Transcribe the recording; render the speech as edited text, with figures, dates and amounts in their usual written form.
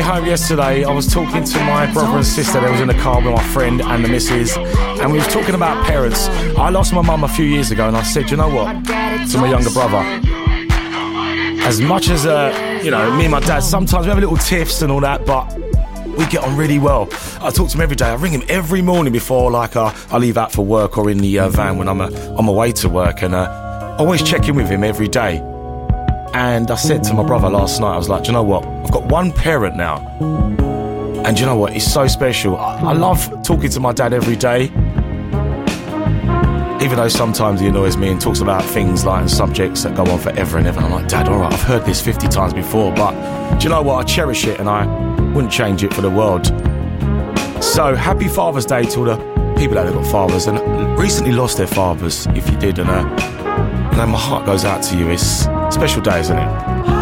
way home yesterday, I was talking to my brother and sister. They was in the car with my friend and the missus, and we was talking about parents. I lost my mum a few years ago, and I said, you know what, to my younger brother, as much as, me and my dad, sometimes we have little tiffs and all that, but we get on really well. I talk to him every day. I ring him every morning before, I leave out for work or in the van when I'm on my way to work, and always check in with him every day. And I said to my brother last night, I was like, do you know what? I've got one parent now. And do you know what? It's so special. I love talking to my dad every day. Even though sometimes he annoys me and talks about things like subjects that go on forever and ever. And I'm like, Dad, all right, I've heard this 50 times before. But do you know what? I cherish it and I wouldn't change it for the world. So happy Father's Day to all the people that have got fathers and recently lost their fathers, if you did. And my heart goes out to you. It's a special day, isn't it?